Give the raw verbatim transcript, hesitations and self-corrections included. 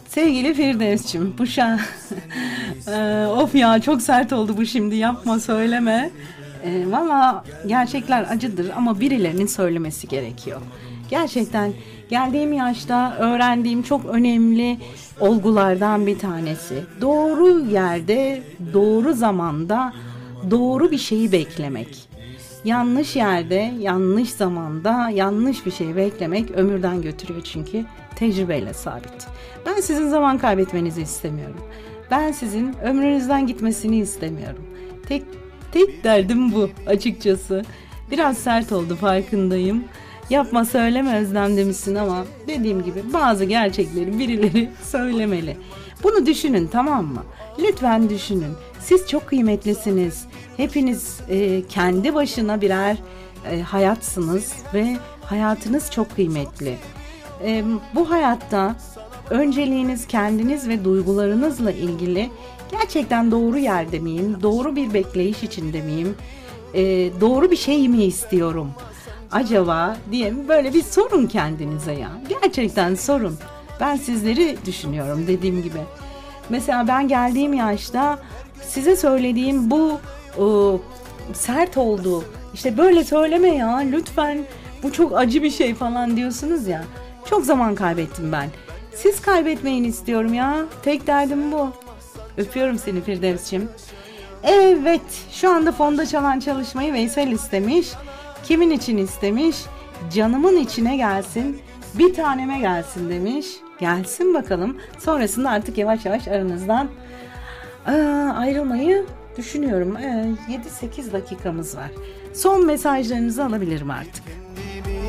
Sevgili Firdevs'cim, bu şan... Ee, of ya, çok sert oldu bu şimdi, yapma söyleme. Ee, Valla gerçekler acıdır ama birilerinin söylemesi gerekiyor. Gerçekten geldiğim yaşta öğrendiğim çok önemli olgulardan bir tanesi. Doğru yerde, doğru zamanda, doğru bir şeyi beklemek. Yanlış yerde, yanlış zamanda, yanlış bir şey beklemek ömürden götürüyor çünkü tecrübeyle sabit. Ben sizin zaman kaybetmenizi istemiyorum. Ben sizin ömrünüzden gitmesini istemiyorum. Tek tek derdim bu açıkçası. Biraz sert oldu, farkındayım. Yapma söyleme Özlem demişsin ama dediğim gibi bazı gerçekleri birileri söylemeli. Bunu düşünün, tamam mı? Lütfen düşünün. Siz çok kıymetlisiniz. Hepiniz e, kendi başına birer e, hayatsınız ve hayatınız çok kıymetli. E, bu hayatta önceliğiniz kendiniz ve duygularınızla ilgili. Gerçekten doğru yerde miyim? Doğru bir bekleyiş içinde miyim? E, doğru bir şey mi istiyorum acaba diye böyle bir sorun kendinize ya. Gerçekten sorun. Ben sizleri düşünüyorum dediğim gibi. Mesela ben geldiğim yaşta size söylediğim bu o, sert oldu. İşte böyle söyleme ya lütfen, bu çok acı bir şey falan diyorsunuz ya. Çok zaman kaybettim ben. Siz kaybetmeyin istiyorum ya. Tek derdim bu. Öpüyorum seni Firdevs'cim. Evet, şu anda fonda çalan çalışmayı Veysel istemiş. Kimin için istemiş? Canımın içine gelsin, bir taneme gelsin demiş. Gelsin bakalım. Sonrasında artık yavaş yavaş aranızdan aa, ayrılmayı düşünüyorum. Ee, yedi sekiz dakikamız var. Son mesajlarınızı alabilirim artık.